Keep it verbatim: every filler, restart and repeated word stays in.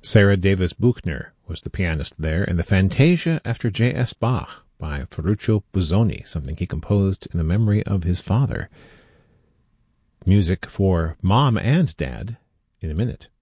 Sarah Davis Buchner was the pianist there, and the Fantasia after J S. Bach by Ferruccio Busoni, something he composed in the memory of his father. Music for Mom and Dad in a minute.